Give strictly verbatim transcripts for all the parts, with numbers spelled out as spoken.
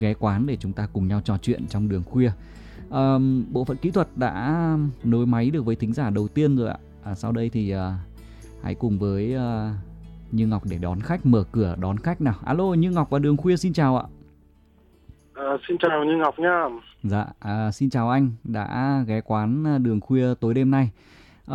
ghé quán để chúng ta cùng nhau trò chuyện trong đường khuya. À, bộ phận kỹ thuật đã nối máy được với thính giả đầu tiên rồi ạ. À, sau đây thì à, hãy cùng với à, Như Ngọc để đón khách, mở cửa đón khách nào. Alo, Như Ngọc và đường khuya xin chào ạ. À, xin chào Như Ngọc nhá. Dạ, à, xin chào anh đã ghé quán đường khuya tối đêm nay. À,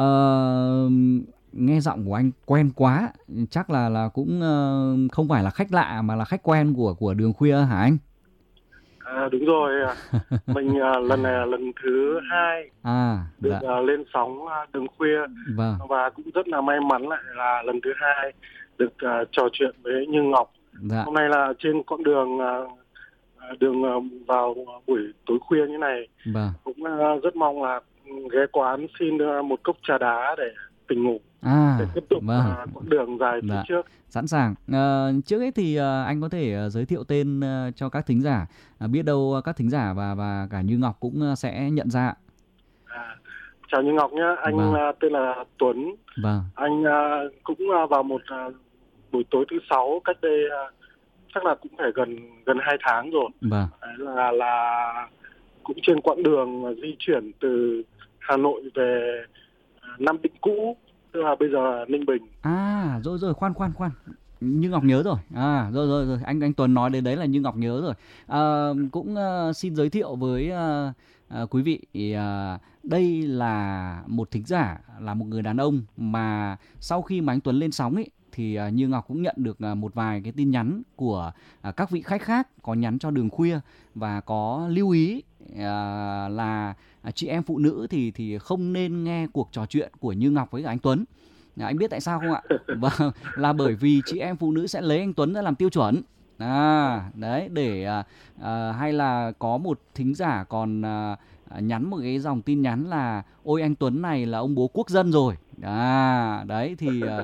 nghe giọng của anh quen quá, chắc là là cũng uh, không phải là khách lạ mà là khách quen của của đường khuya hả anh? À, đúng rồi, mình uh, lần này là lần thứ hai à, được dạ. uh, lên sóng uh, đường khuya. Vâng. Và cũng rất là may mắn lại là lần thứ hai được uh, trò chuyện với Như Ngọc. Dạ. Hôm nay là trên con đường uh, đường uh, vào buổi tối khuya như này. Vâng. Cũng uh, rất mong là ghé quán xin uh, một cốc trà đá để tỉnh ngủ. À, để tiếp tục vâng. uh, quãng đường dài phía Dạ. trước. Sẵn sàng. À, trước hết thì uh, anh có thể uh, giới thiệu tên uh, cho các thính giả. À, biết đâu uh, các thính giả và và cả Như Ngọc cũng uh, sẽ nhận ra. À, chào Như Ngọc nhé, anh Vâng. uh, tên là Tuấn. Vâng. Anh uh, cũng uh, vào một uh, buổi tối thứ sáu cách đây uh, chắc là cũng phải gần gần hai tháng rồi. Vâng. Đấy là là cũng trên quãng đường uh, di chuyển từ Hà Nội về uh, Nam Định cũ, tức là bây giờ là Ninh Bình. À, rồi rồi, khoan khoan khoan. Như Ngọc nhớ rồi. À, rồi rồi rồi, anh anh Tuấn nói đến đấy là Như Ngọc nhớ rồi. À, cũng uh, xin giới thiệu với uh, uh, quý vị, uh, đây là một thính giả, là một người đàn ông mà sau khi mà anh Tuấn lên sóng ấy thì uh, Như Ngọc cũng nhận được uh, một vài cái tin nhắn của uh, các vị khách khác có nhắn cho đường khuya và có lưu ý uh, là uh, chị em phụ nữ thì thì không nên nghe cuộc trò chuyện của Như Ngọc với cả anh Tuấn. À, anh biết tại sao không ạ? Vâng, là bởi vì chị em phụ nữ sẽ lấy anh Tuấn ra làm tiêu chuẩn. À, đấy, để à, à, hay là có một thính giả còn à, nhắn một cái dòng tin nhắn là ôi anh Tuấn này là ông bố quốc dân rồi. À, đấy thì à,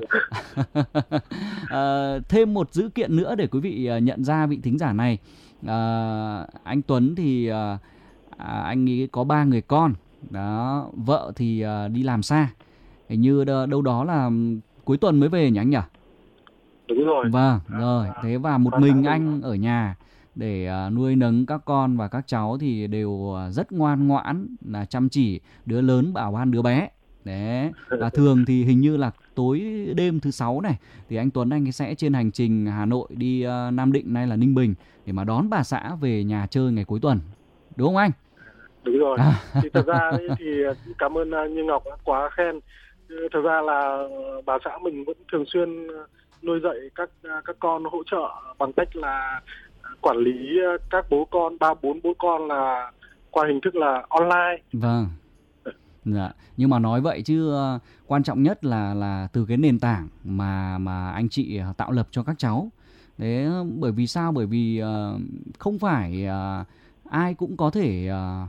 à, thêm một dữ kiện nữa để quý vị à, nhận ra vị thính giả này. À, anh Tuấn thì à, à, anh ấy có ba người con. Đó, vợ thì à, đi làm xa. Hình như đâu đó là cuối tuần mới về nhỉ anh nhỉ? Đúng rồi. Vâng, rồi. Thế và một mình anh ở nhà để nuôi nấng các con và các cháu thì đều rất ngoan ngoãn, là chăm chỉ, đứa lớn bảo ban đứa bé. Đấy. Và thường thì hình như là tối đêm thứ sáu này thì anh Tuấn anh sẽ trên hành trình Hà Nội đi Nam Định hay là Ninh Bình để mà đón bà xã về nhà chơi ngày cuối tuần. Đúng không anh? Đúng rồi. À. Thì thật ra thì cảm ơn Như Ngọc đã quá khen. Thật ra là bà xã mình vẫn thường xuyên nuôi dạy các các con, hỗ trợ bằng cách là quản lý các bố con, ba bốn bố con là qua hình thức là online. Vâng. Dạ. Nhưng mà nói vậy chứ uh, quan trọng nhất là là từ cái nền tảng mà mà anh chị tạo lập cho các cháu. Đấy, bởi vì sao? Bởi vì uh, không phải uh, ai cũng có thể uh,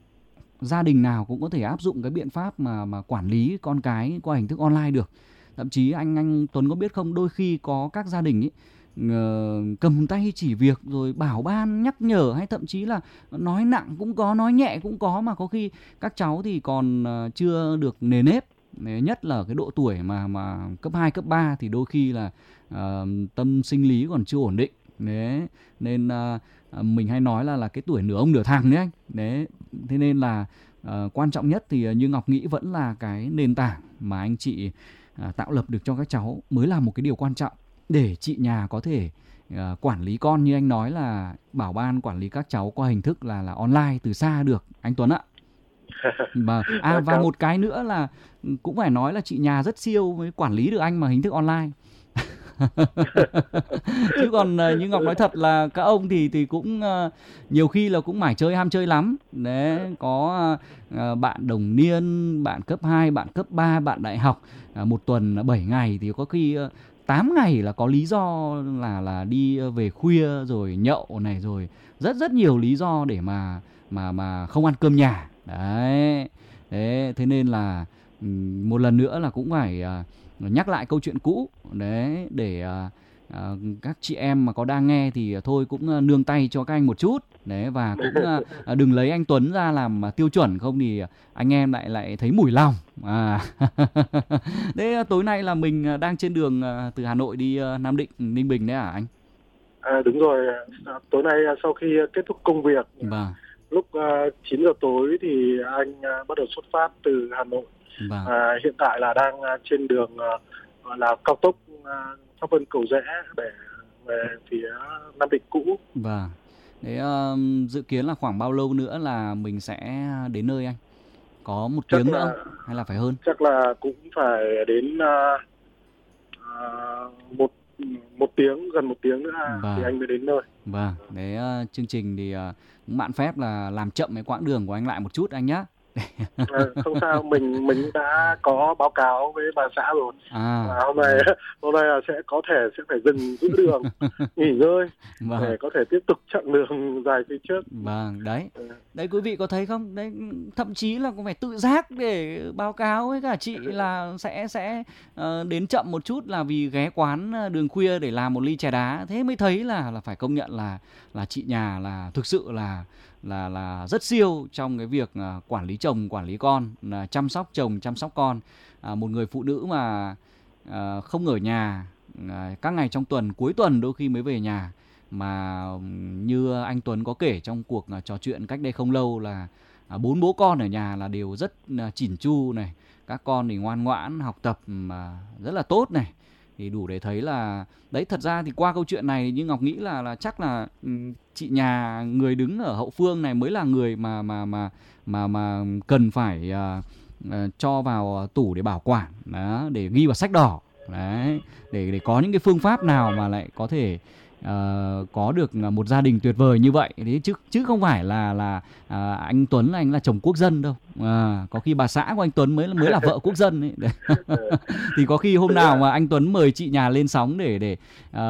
gia đình nào cũng có thể áp dụng cái biện pháp mà mà quản lý con cái qua hình thức online được. Thậm chí anh anh Tuấn có biết không, đôi khi có các gia đình ấy uh, cầm tay chỉ việc rồi bảo ban nhắc nhở, hay thậm chí là nói nặng cũng có, nói nhẹ cũng có, mà có khi các cháu thì còn uh, chưa được nề nếp. Nhất là cái độ tuổi mà mà cấp hai, cấp ba thì đôi khi là uh, tâm sinh lý còn chưa ổn định. Đấy, nên uh, mình hay nói là là cái tuổi nửa ông nửa thằng đấy anh. Đấy, thế nên là uh, quan trọng nhất thì uh, Như Ngọc nghĩ vẫn là cái nền tảng mà anh chị uh, tạo lập được cho các cháu mới là một cái điều quan trọng để chị nhà có thể uh, quản lý con, như anh nói là bảo ban quản lý các cháu qua hình thức là là online từ xa được anh Tuấn ạ. Và à và một cái nữa là cũng phải nói là chị nhà rất siêu mới quản lý được anh mà hình thức online. Chứ còn uh, Như Ngọc nói thật là các ông thì thì cũng uh, nhiều khi là cũng mải chơi, ham chơi lắm. Đấy, có uh, bạn đồng niên, bạn cấp hai, bạn cấp ba, bạn đại học, uh, một tuần bảy ngày thì có khi uh, tám ngày là có lý do là là đi về khuya rồi nhậu này, rồi rất rất nhiều lý do để mà mà mà không ăn cơm nhà. Đấy. Đấy, thế nên là um, một lần nữa là cũng phải uh, nhắc lại câu chuyện cũ đấy, để uh, uh, các chị em mà có đang nghe thì thôi cũng uh, nương tay cho các anh một chút đấy, và cũng uh, đừng lấy anh Tuấn ra làm uh, tiêu chuẩn, không thì anh em lại lại thấy mủi lòng. À. Đấy, tối nay là mình đang trên đường uh, từ Hà Nội đi uh, Nam Định, Ninh Bình đấy hả anh? À, đúng rồi, tối nay sau khi kết thúc công việc, Vâng. lúc uh, chín giờ tối thì anh uh, bắt đầu xuất phát từ Hà Nội. Vâng. À, hiện tại là đang uh, trên đường uh, gọi là cao tốc uh, Pháp Vân Cầu Giẽ để về phía Nam Định cũ. Vâng. Thế uh, dự kiến là khoảng bao lâu nữa là mình sẽ đến nơi anh? Có một Chắc tiếng là, nữa không? Hay là phải hơn? Chắc là cũng phải đến uh, uh, một một tiếng, gần một tiếng nữa Vâng. thì anh mới đến nơi. Vâng. Đấy, uh, chương trình thì uh, mạn phép là làm chậm cái quãng đường của anh lại một chút anh nhé. À, không sao, mình mình đã có báo cáo với bà xã rồi. À, và hôm nay vâng. hôm nay là sẽ có thể sẽ phải dừng giữa đường nghỉ ngơi Vâng. để có thể tiếp tục chặng đường dài phía trước. Vâng, đấy. Đấy quý vị có thấy không? Đấy, thậm chí là cũng phải tự giác để báo cáo với cả chị là sẽ sẽ uh, đến chậm một chút là vì ghé quán đường khuya để làm một ly chè đá. Thế mới thấy là là phải công nhận là là chị nhà là thực sự là là là rất siêu trong cái việc uh, quản lý chồng, quản lý con, là chăm sóc chồng, chăm sóc con. Uh, một người phụ nữ mà uh, không ở nhà uh, các ngày trong tuần, cuối tuần đôi khi mới về nhà. Mà như anh Tuấn có kể trong cuộc trò chuyện cách đây không lâu là bốn bố con ở nhà là đều rất chỉn chu này, các con thì ngoan ngoãn học tập mà rất là tốt này, thì đủ để thấy là đấy. Thật ra thì qua câu chuyện này như Ngọc nghĩ là là chắc là chị nhà, người đứng ở hậu phương này mới là người mà mà mà mà mà cần phải uh, uh, cho vào tủ để bảo quản đó, để ghi vào sách đỏ đấy, để để có những cái phương pháp nào mà lại có thể Uh, có được một gia đình tuyệt vời như vậy. Thế chứ chứ không phải là là uh, anh Tuấn anh là chồng quốc dân đâu. Uh, có khi bà xã của anh Tuấn mới mới là vợ quốc dân ấy. Thì có khi hôm nào mà anh Tuấn mời chị nhà lên sóng để để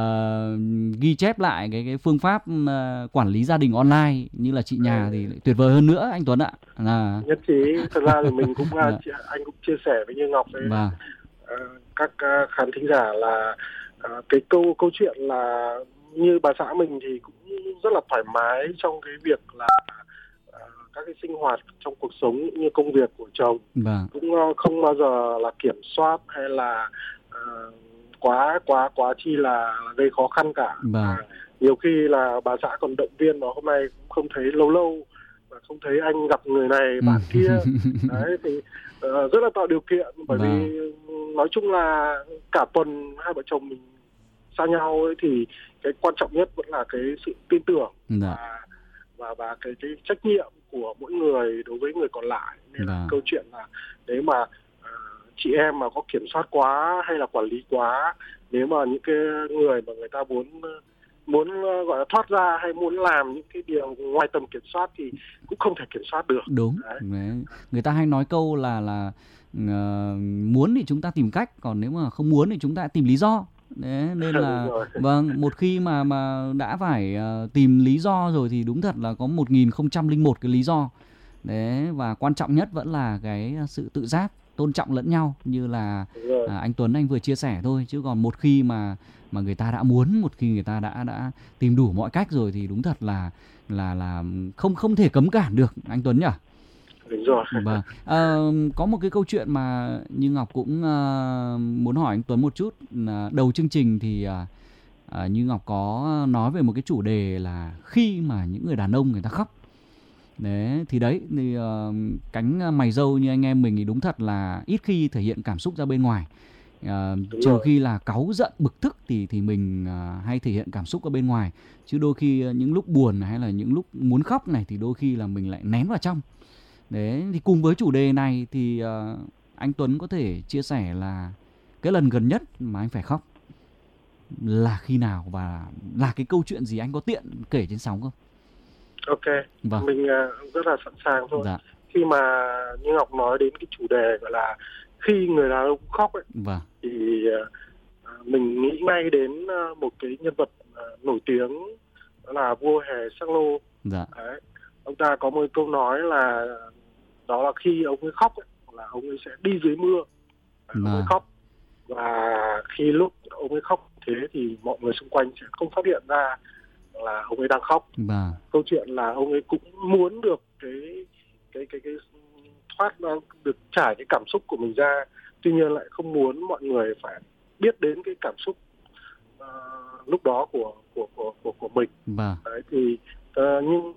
uh, ghi chép lại cái cái phương pháp uh, quản lý gia đình online như là chị nhà thì tuyệt vời hơn nữa anh Tuấn ạ. À. Nhất trí. Thật ra thì mình cũng uh, anh cũng chia sẻ với Như Ngọc với vâng. uh, các uh, khán thính giả là uh, cái câu câu chuyện là như bà xã mình thì cũng rất là thoải mái trong cái việc là uh, các cái sinh hoạt trong cuộc sống như công việc của chồng. Vâng. Cũng uh, không bao giờ là kiểm soát hay là uh, quá quá quá chi là gây khó khăn cả. Vâng. Uh, nhiều khi là bà xã còn động viên, mà hôm nay cũng không thấy lâu lâu mà không thấy anh gặp người này bạn kia. Đấy thì uh, rất là tạo điều kiện, bởi vâng. vì nói chung là cả tuần hai vợ chồng mình xa nhau ấy, thì cái quan trọng nhất vẫn là cái sự tin tưởng và, và và cái cái trách nhiệm của mỗi người đối với người còn lại. Nên là câu chuyện là nếu mà uh, chị em mà có kiểm soát quá hay là quản lý quá, nếu mà những cái người mà người ta muốn muốn gọi là thoát ra hay muốn làm những cái điều ngoài tầm kiểm soát thì cũng không thể kiểm soát được. Đúng. Đấy. Người ta hay nói câu là là uh, muốn thì chúng ta tìm cách, còn nếu mà không muốn thì chúng ta tìm lý do. Đấy, nên là vâng, một khi mà mà đã phải uh, tìm lý do rồi thì đúng thật là có một nghìn không trăm lẻ một cái lý do. Đấy, và quan trọng nhất vẫn là cái sự tự giác, tôn trọng lẫn nhau như là à, anh Tuấn anh vừa chia sẻ thôi. Chứ còn một khi mà mà người ta đã muốn, một khi người ta đã đã tìm đủ mọi cách rồi thì đúng thật là là là không không thể cấm cản được anh Tuấn nhỉ? Đúng rồi. Vâng. À, có một cái câu chuyện mà như Ngọc cũng uh, muốn hỏi anh Tuấn một chút. Uh, đầu chương trình thì uh, uh, như Ngọc có nói về một cái chủ đề là khi mà những người đàn ông người ta khóc. Đấy, thì đấy thì uh, cánh mày râu như anh em mình thì đúng thật là ít khi thể hiện cảm xúc ra bên ngoài. Uh, trừ rồi. Khi là cáu giận bực tức thì thì mình uh, hay thể hiện cảm xúc ở bên ngoài, chứ đôi khi uh, những lúc buồn hay là những lúc muốn khóc này thì đôi khi là mình lại nén vào trong. Đấy, thì cùng với chủ đề này thì uh, anh Tuấn có thể chia sẻ là cái lần gần nhất mà anh phải khóc là khi nào và là cái câu chuyện gì, anh có tiện kể trên sóng không? Ok, vâng. Mình uh, rất là sẵn sàng thôi. Dạ. Khi mà như Ngọc nói đến cái chủ đề gọi là khi người đàn ông khóc ấy, vâng. thì uh, mình nghĩ ngay đến uh, một cái nhân vật uh, nổi tiếng, đó là vua Hề Sắc Lô. Dạ. Đấy. Ông ta có một câu nói là đó là khi ông ấy khóc ấy, là ông ấy sẽ đi dưới mưa, ông ấy khóc, và khi lúc ông ấy khóc thế thì mọi người xung quanh sẽ không phát hiện ra là ông ấy đang khóc. Vâng. Câu chuyện là ông ấy cũng muốn được cái cái cái cái thoát được trải cái cảm xúc của mình ra, tuy nhiên lại không muốn mọi người phải biết đến cái cảm xúc uh, lúc đó của của của của của mình. Vâng. Đấy, thì uh, nhưng